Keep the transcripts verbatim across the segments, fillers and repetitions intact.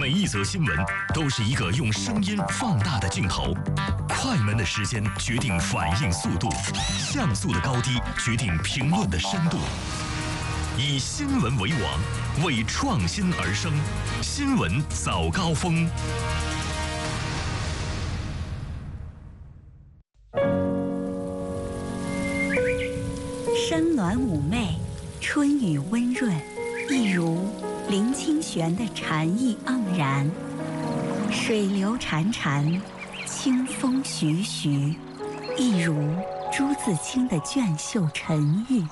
每一则新闻都是一个用声音放大的镜头，快门的时间决定反应速度，像素的高低决定评论的深度。以新闻为王，为创新而生。新闻早高峰。 山峦妩媚，春雨温润，一如林清玄的禅意盎然。水流潺潺，清风徐徐，一如朱自清的隽秀沉郁。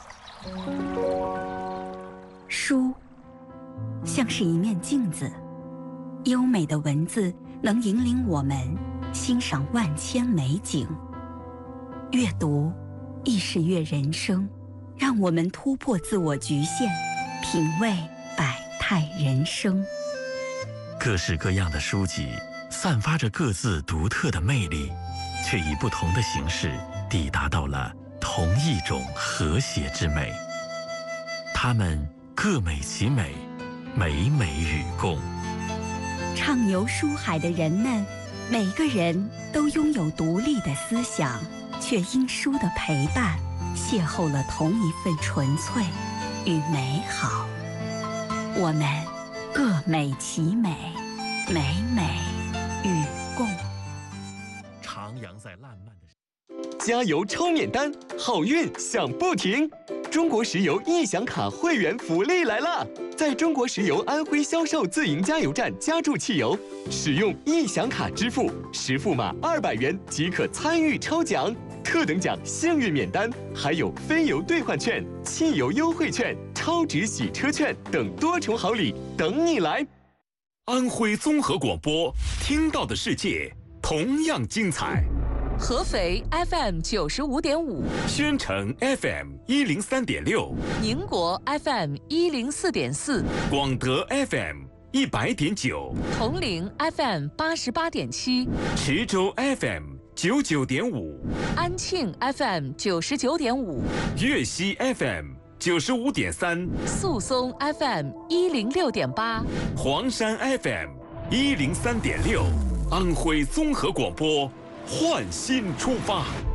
书像是一面镜子，优美的文字能引领我们欣赏万千美景。阅读亦是阅人生，让我们突破自我局限，品味百态人生。 各式各样的书籍散发着各自独特的魅力，却以不同的形式抵达到了同一种和谐之美。它们各美其美，美美与共。 畅游书海的人们，每个人都拥有独立的思想，却因书的陪伴，邂逅了同一份纯粹与美好。我们各美其美，美美与共。 徜徉在烂漫的加油抽免单，好运享不停！中国石油易享卡会员福利来了！在中国石油安徽销售自营加油站加注汽油，使用易享卡支付，实付码二百元即可参与抽奖。特等奖幸运免单，还有非油兑换券、汽油优惠券、超值洗车券等多重好礼等你来！ 安徽综合广播，听到的世界同样精彩。 合肥 F M 九十五点五， 宣城 F M 一零三点六， 宁国 F M 一零四点四， 广德 F M 一百点九， 铜陵 F M 八十八点七， 池州 F M 九九点五， 安庆 F M 九十九点五， 粤西 F M 九十五点三， 宿松 F M 一零六点八， 黄山 F M 一零三点六，安徽综合广播。焕新出发。